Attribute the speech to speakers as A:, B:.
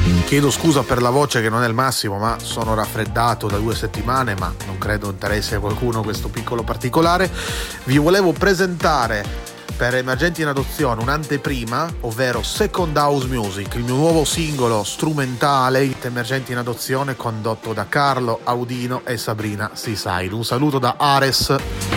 A: Chiedo scusa per la voce che non è il massimo, ma sono raffreddato da 2 settimane, ma non credo interessi a qualcuno questo piccolo particolare. Vi volevo presentare per Emergenti in Adozione un'anteprima, ovvero Second House Music, il mio nuovo singolo strumentale Emergenti in Adozione condotto da Carlo Audino e Sabrina Seaside. Un saluto da Ares.